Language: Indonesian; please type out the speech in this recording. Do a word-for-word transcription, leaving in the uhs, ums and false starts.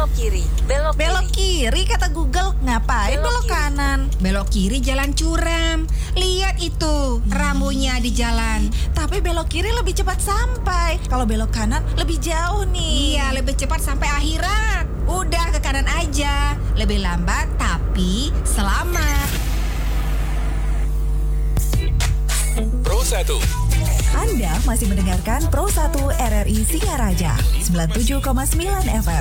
belok kiri, belok, Belok kiri. kiri kata Google, ngapain Belok belok kiri. kanan? Belok kiri jalan curam. Lihat itu rambunya di jalan. Tapi belok kiri lebih cepat sampai. Kalau belok kanan lebih jauh nih. Iya, lebih cepat sampai akhirat. Udah ke kanan aja. Lebih lambat tapi selamat. Pro satu. Anda masih mendengarkan Pro satu R R I Singaraja sembilan puluh tujuh koma sembilan F M.